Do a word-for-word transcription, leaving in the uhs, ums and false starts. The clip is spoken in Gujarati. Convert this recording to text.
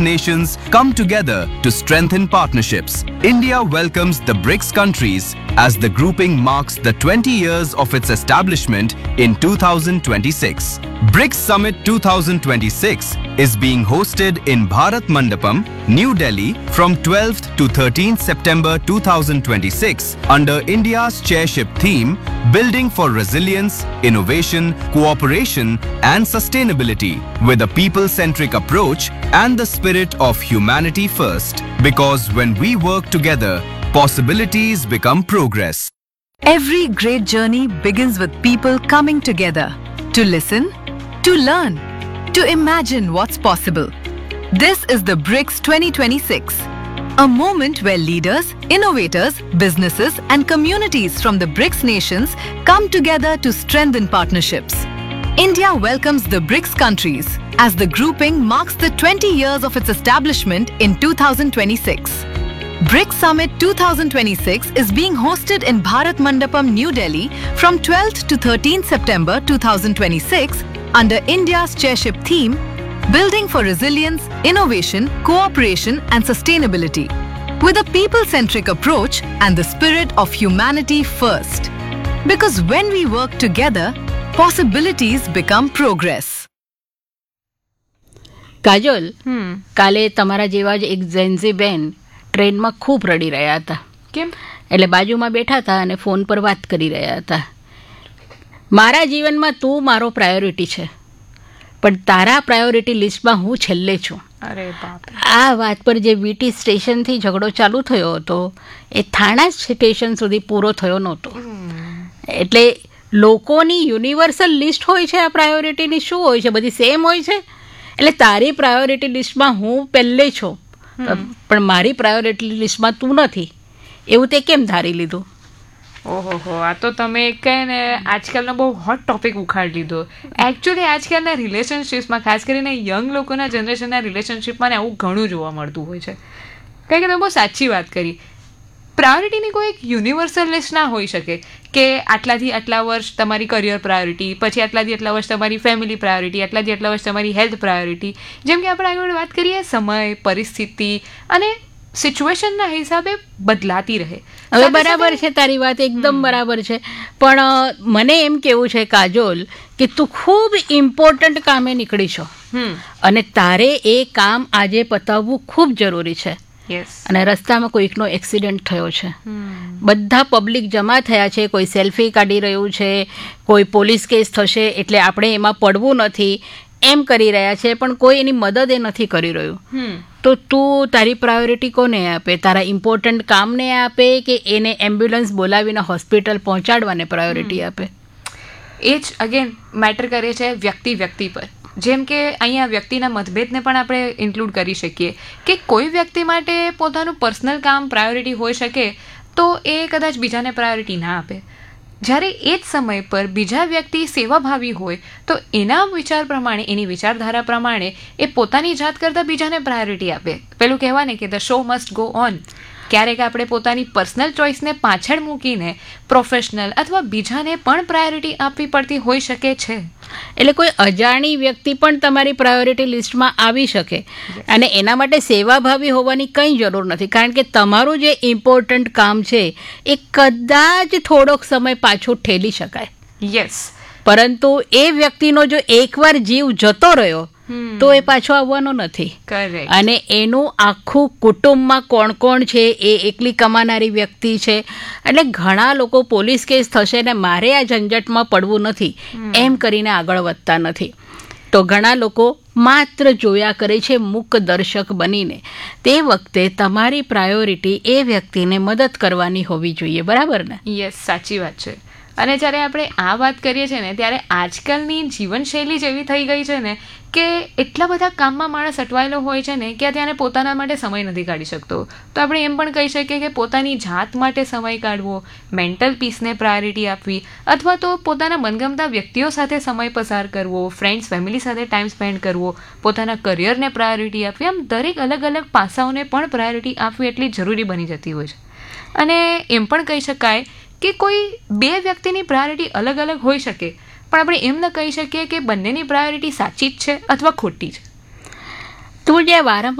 nations come together to strengthen partnerships. India welcomes the BRICS countries as the grouping marks the twenty years of its establishment in two thousand twenty-six. BRICS Summit twenty twenty-six is being hosted in Bharat Mandapam, New Delhi from twelfth to thirteenth September two thousand twenty-six under India's chairship theme Building for Resilience, Innovation, Cooperation and Sustainability with a people-centric approach and the spirit of humanity first. Because when we work together, possibilities become progress. Every great journey begins with people coming together to listen, to learn, to imagine what's possible. This is the BRICS twenty twenty-six, a moment where leaders, innovators, businesses and communities from the BRICS nations come together to strengthen partnerships. India welcomes the BRICS countries as the grouping marks the twenty years of its establishment in two thousand twenty-six. BRICS Summit twenty twenty-six is being hosted in Bharat Mandapam, New Delhi from twelfth to thirteenth September two thousand twenty-six under India's chairship theme Building for Resilience, Innovation, Cooperation and Sustainability with a people-centric approach and the spirit of humanity first. Because when we work together, possibilities become progress. Kajol, કાલે તમારા જેવા જ એક જેન્ઝી બેન ટ્રેનમાં ખૂબ રડી રહ્યા હતા. કેમ? એટલે બાજુમાં બેઠા હતા અને ફોન પર વાત કરી રહ્યા હતા. મારા જીવનમાં તું મારો પ્રાયોરિટી છે, પણ તારા પ્રાયોરિટી લિસ્ટમાં હું છેલ્લે છું. અરે બાપ. આ વાત પર જે વીટી સ્ટેશનથી ઝઘડો ચાલુ થયો હતો એ થાણા સ્ટેશન સુધી પૂરો થયો નહોતો. એટલે લોકોની યુનિવર્સલ લિસ્ટ હોય છે, આ પ્રાયોરિટીની શું હોય છે? બધી સેમ હોય છે. એટલે તારી પ્રાયોરિટી લિસ્ટમાં હું પહેલે છું, પણ મારી પ્રાયોરિટી લિસ્ટમાં તું નથી, એવું તે કેમ ધારી લીધું? ઓહો હો, આ તો તમે કહે ને આજકાલનો બહુ હોટ ટોપિક ઉખાડી લીધો. એકચ્યુઅલી આજકાલના રિલેશનશિપ્સમાં, ખાસ કરીને યંગ લોકોના જનરેશનના રિલેશનશિપમાં ને આવું ઘણું જોવા મળતું હોય છે. કારણ કે તમે બહુ સાચી વાત કરી. પ્રાયોરિટીની કોઈ એક યુનિવર્સલ લિસ્ટ ના હોઈ શકે કે આટલાથી આટલા વર્ષ તમારી કરિયર પ્રાયોરિટી, પછી આટલાથી આટલા વર્ષ તમારી ફેમિલી પ્રાયોરિટી, આટલાથી આટલા વર્ષ તમારી હેલ્થ પ્રાયોરિટી. જેમ કે આપણે આગળ વાત કરીએ, સમય, પરિસ્થિતિ અને સિચ્યુએશનના હિસાબે બદલાતી રહે. હવે બરાબર છે, તારી વાત એકદમ બરાબર છે, પણ મને એમ કેવું છે કાજોલ કે તું ખૂબ ઇમ્પોર્ટન્ટ કામે નીકળી છો અને તારે એ કામ આજે પતાવવું ખૂબ જરૂરી છે. અને રસ્તામાં કોઈકનો એક્સિડન્ટ થયો છે, બધા પબ્લિક જમા થયા છે, કોઈ સેલ્ફી કાઢી રહ્યું છે, કોઈ પોલીસ કેસ થશે એટલે આપણે એમાં પડવું નથી એમ કરી રહ્યા છે, પણ કોઈ એની મદદ એ નથી કરી રહ્યું. તો તું તારી પ્રાયોરિટી કોને આપે? તારા ઇમ્પોર્ટન્ટ કામને આપે કે એને એમ્બ્યુલન્સ બોલાવીને હોસ્પિટલ પહોંચાડવાને પ્રાયોરિટી આપે? એ જ અગેન મેટર કરે છે વ્યક્તિ વ્યક્તિ પર. જેમ કે અહીંયા વ્યક્તિના મતભેદને પણ આપણે ઇન્ક્લુડ કરી શકીએ કે કોઈ વ્યક્તિ માટે પોતાનું પર્સનલ કામ પ્રાયોરિટી હોઈ શકે તો એ કદાચ બીજાને પ્રાયોરિટી ના આપે. જ્યારે એ જ સમય પર બીજા વ્યક્તિ સેવાભાવી હોય તો એના વિચાર પ્રમાણે, એની વિચારધારા પ્રમાણે એ પોતાની જાત કરતાં બીજાને પ્રાયોરિટી આપે. પેલું કહેવાય ને કે the show must go on. ક્યારેક આપણે પોતાની પર્સનલ ચોઇસને પાછળ મૂકીને પ્રોફેશનલ અથવા બીજાને પણ પ્રાયોરિટી આપવી પડતી હોઈ શકે છે. એટલે કોઈ અજાણી વ્યક્તિ પણ તમારી પ્રાયોરિટી લિસ્ટમાં આવી શકે અને એના માટે સેવાભાવી હોવાની કંઈ જરૂર નથી, કારણ કે તમારું જે ઇમ્પોર્ટન્ટ કામ છે એ કદાચ થોડોક સમય પાછું ઠેલી શકાય. યસ, પરંતુ એ વ્યક્તિનો જો એકવાર જીવ જતો રહ્યો તો એ પાછો આવવાનો નથી. અને એનું આખું કુટુંબમાં કોણ કોણ છે, એ એકલી કમાનારી વ્યક્તિ છે, એટલે ઘણા લોકો પોલીસ કેસ થશે ને મારે આ ઝંઝટમાં પડવું નથી એમ કરીને આગળ વધતા નથી. તો ઘણા લોકો માત્ર જોયા કરે છે મૂક દર્શક બનીને. તે વખતે તમારી પ્રાયોરિટી એ વ્યક્તિને મદદ કરવાની હોવી જોઈએ, બરાબર ને? યસ, સાચી વાત છે. અને જ્યારે આપણે આ વાત કરીએ છીએ ને ત્યારે આજકાલની જીવનશૈલી જ એવી થઈ ગઈ છે ને કે એટલા બધા કામમાં માણસ અટવાયેલો હોય છે ને કે ત્યારે પોતાના માટે સમય નથી કાઢી શકતો. તો આપણે એમ પણ કહી શકીએ કે પોતાની જાત માટે સમય કાઢવો, મેન્ટલ પીસને પ્રાયોરિટી આપવી, અથવા તો પોતાના મનગમતા વ્યક્તિઓ સાથે સમય પસાર કરવો, ફ્રેન્ડ્સ ફેમિલી સાથે ટાઈમ સ્પેન્ડ કરવો, પોતાના કરિયરને પ્રાયોરિટી આપવી, આમ દરેક અલગ અલગ પાસાઓને પણ પ્રાયોરિટી આપવી એટલી જરૂરી બની જતી હોય છે. અને એમ પણ કહી શકાય કે કોઈ બે વ્યક્તિની પ્રાયોરિટી અલગ અલગ હોઈ શકે, પણ આપણે એમ ન કહી શકીએ કે બંનેની પ્રાયોરિટી સાચી જ છે અથવા ખોટી છે. તું જે વારંવાર